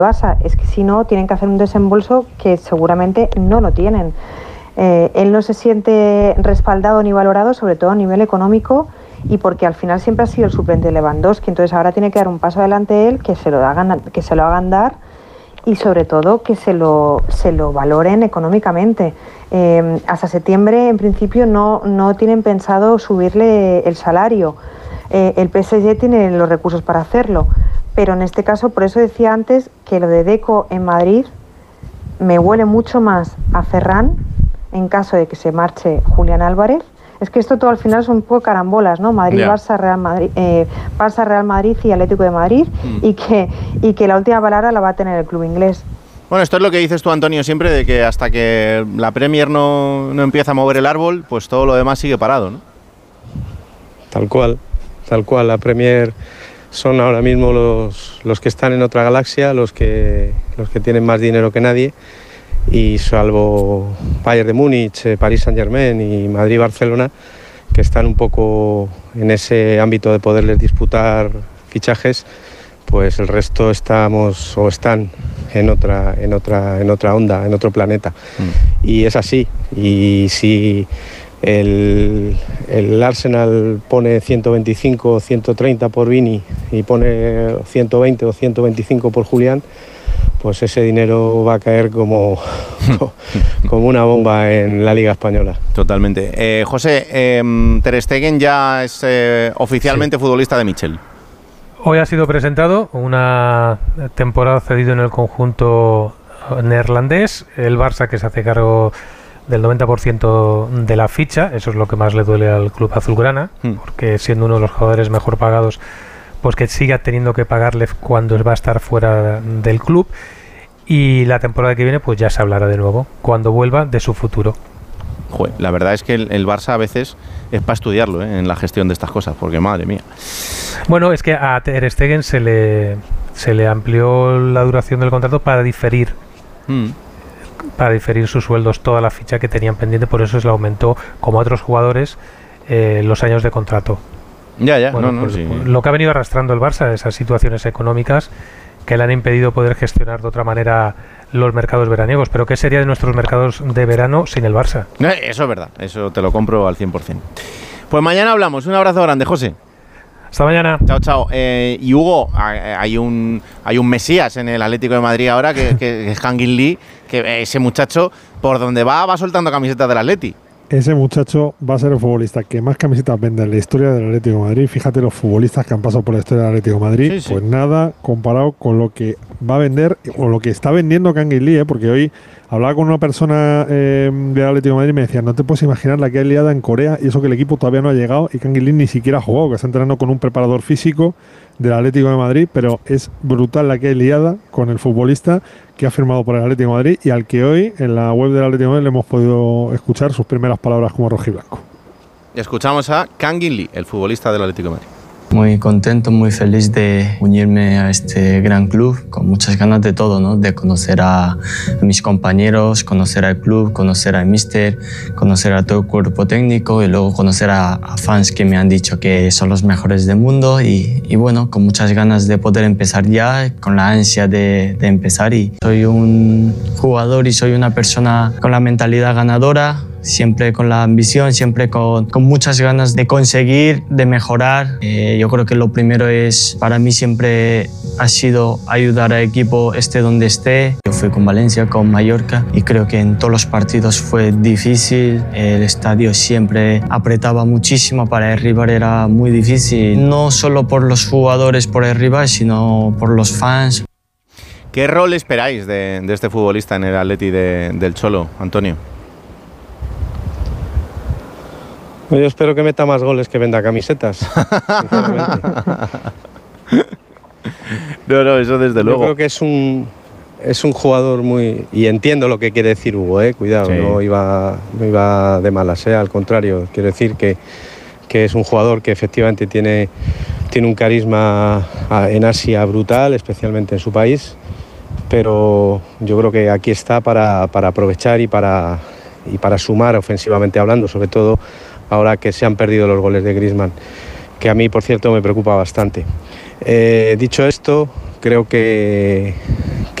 Barça, es que si no tienen que hacer un desembolso que seguramente no lo tienen. Él no se siente respaldado ni valorado, sobre todo a nivel económico, y porque al final siempre ha sido el suplente de Lewandowski, entonces ahora tiene que dar un paso adelante él, que se lo hagan dar, y sobre todo que se lo valoren económicamente. Hasta septiembre en principio no tienen pensado subirle el salario. El PSG tiene los recursos para hacerlo, pero en este caso, por eso decía antes que lo de Deco en Madrid me huele mucho más a Ferran en caso de que se marche Julián Álvarez. Es que esto todo al final son un poco carambolas, ¿no? Barça, Real Madrid y Atlético de Madrid, y que la última palabra la va a tener el club inglés. Bueno, esto es lo que dices tú, Antonio, siempre, de que hasta que la Premier no empieza a mover el árbol, pues todo lo demás sigue parado, ¿no? Tal cual. La Premier son ahora mismo los que están en otra galaxia, los que tienen más dinero que nadie. Y salvo Bayern de Múnich, París Saint-Germain y Madrid-Barcelona, que están un poco en ese ámbito de poderles disputar fichajes, pues el resto están en otra onda, en otro planeta. Y es así. Y si el Arsenal pone 125 o 130 por Vini y pone 120 o 125 por Julián, pues ese dinero va a caer como una bomba en la Liga Española. Totalmente. José, Ter Stegen ya es oficialmente futbolista de Michel. Hoy ha sido presentado una temporada cedido en el conjunto neerlandés. El Barça, que se hace cargo del 90% de la ficha, eso es lo que más le duele al club azulgrana, porque siendo uno de los jugadores mejor pagados, pues que siga teniendo que pagarle cuando va a estar fuera del club, y la temporada que viene pues ya se hablará de nuevo, cuando vuelva, de su futuro. Joder, la verdad es que el Barça a veces es para estudiarlo, en la gestión de estas cosas, porque madre mía. Bueno, es que a Ter Stegen se le amplió la duración del contrato para diferir sus sueldos, toda la ficha que tenían pendiente, por eso se le aumentó, como a otros jugadores, los años de contrato. Ya, bueno, sí. Lo que ha venido arrastrando el Barça, esas situaciones económicas que le han impedido poder gestionar de otra manera los mercados veraniegos. Pero ¿qué sería de nuestros mercados de verano sin el Barça? Eso es verdad, eso te lo compro al 100%. Pues mañana hablamos. Un abrazo grande, José. Hasta mañana. Chao. Y Hugo, hay un mesías en el Atlético de Madrid ahora, que es Kang-in Lee, que ese muchacho, por donde va soltando camisetas del Atleti. Ese muchacho va a ser el futbolista que más camisetas vende en la historia del Atlético de Madrid. Fíjate los futbolistas que han pasado por la historia del Atlético de Madrid. Sí. Pues nada comparado con lo que va a vender o lo que está vendiendo Kang-in Lee, porque hoy hablaba con una persona del Atlético de Madrid y me decía, no te puedes imaginar la que hay liada en Corea, y eso que el equipo todavía no ha llegado y Kang-in Lee ni siquiera ha jugado, que está entrenando con un preparador físico del Atlético de Madrid, pero es brutal la que hay liada con el futbolista que ha firmado por el Atlético de Madrid y al que hoy en la web del Atlético de Madrid le hemos podido escuchar sus primeras palabras como rojiblanco. Escuchamos a Kang-in Lee, el futbolista del Atlético de Madrid. Muy contento, muy feliz de unirme a este gran club, con muchas ganas de todo, ¿no? De conocer a mis compañeros, conocer al club, conocer al míster, conocer a todo el cuerpo técnico y luego conocer a fans que me han dicho que son los mejores del mundo y bueno, con muchas ganas de poder empezar ya, con la ansia de empezar. Y soy un jugador y soy una persona con la mentalidad ganadora, siempre con la ambición, siempre con muchas ganas de conseguir, de mejorar. Yo creo que lo primero es, para mí siempre ha sido ayudar al equipo esté donde esté. Yo fui con Valencia, con Mallorca y creo que en todos los partidos fue difícil. El estadio siempre apretaba muchísimo, para el rival era muy difícil. No solo por los jugadores, por el rival, sino por los fans. ¿Qué rol esperáis de este futbolista en el Atleti del Cholo, Antonio? Yo espero que meta más goles que venda camisetas. No, eso desde luego. Yo creo que es un jugador muy... Y entiendo lo que quiere decir Hugo, cuidado, sí. no iba de malas, al contrario. Quiero decir que es un jugador que efectivamente tiene un carisma en Asia brutal, especialmente en su país, pero yo creo que aquí está para aprovechar y para sumar ofensivamente hablando, sobre todo ahora que se han perdido los goles de Griezmann, que a mí, por cierto, me preocupa bastante. Dicho esto, creo que